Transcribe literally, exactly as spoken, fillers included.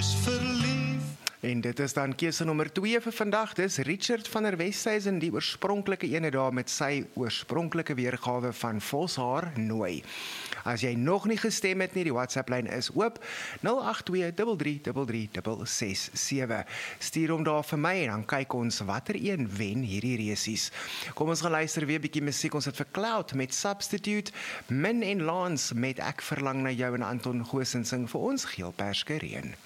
is verlief. En dit is dan keuse nommer twee vir vandag. Dis Richard van der Westhuizen, die oorspronklike ene daar met sy oorspronklike weergawe van Voshaar Nooi. As jy nog nie gestem het nie, die WhatsApp-lyn is oop nul agt twee drie drie drie drie ses sewe. Stuur hom daar vir my en dan kyk ons watter een wen hierdie resies. Kom ons gaan luister weer 'n bietjie musiek. Ons het vir Cloud met Substitute, Min en Lance met Ek verlang na jou en Anton Goosen sing vir ons Geelperske Reën.